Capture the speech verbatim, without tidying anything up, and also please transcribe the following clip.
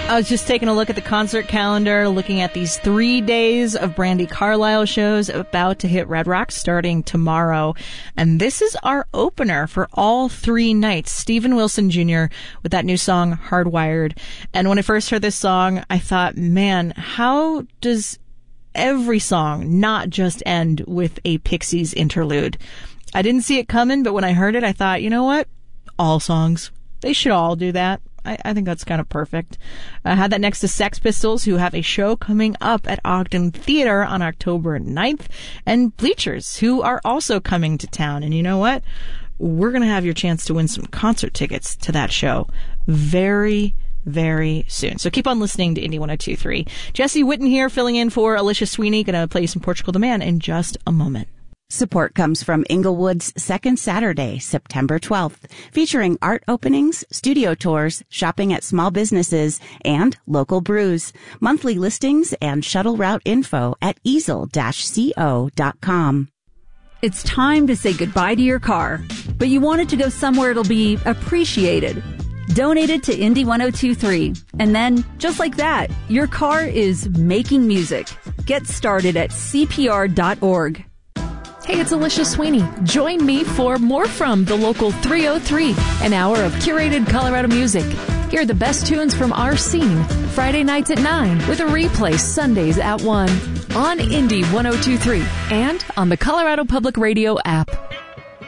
I was just taking a look at the concert calendar, looking at these three days of Brandi Carlile shows about to hit Red Rocks starting tomorrow. And this is our opener for all three nights. Steven Wilson Junior with that new song, Hardwired. And when I first heard this song, I thought, man, how does every song not just end with a Pixies interlude? I didn't see it coming, but when I heard it, I thought, you know what? All songs. They should all do that. I, I think that's kind of perfect. I had that next to Sex Pistols, who have a show coming up at Ogden Theater on October ninth, and Bleachers, who are also coming to town. And you know what? We're going to have your chance to win some concert tickets to that show very, very soon. So keep on listening to Indie one oh two point three. Jesse Witten here, filling in for Alicia Sweeney. Going to play you some Portugal the Man in just a moment. Support comes from Inglewood's Second Saturday, September twelfth, featuring art openings, studio tours, shopping at small businesses, and local brews. Monthly listings and shuttle route info at easel dash co dot com. It's time to say goodbye to your car, but you want it to go somewhere it'll be appreciated. Donate it to Indie one oh two point three. And then, just like that, your car is making music. Get started at C P R dot org. Hey, it's Alicia Sweeney. Join me for More From the Local three oh three, an hour of curated Colorado music. Hear the best tunes from our scene, Friday nights at nine, with a replay Sundays at one, on Indie one oh two point three, and on the Colorado Public Radio app.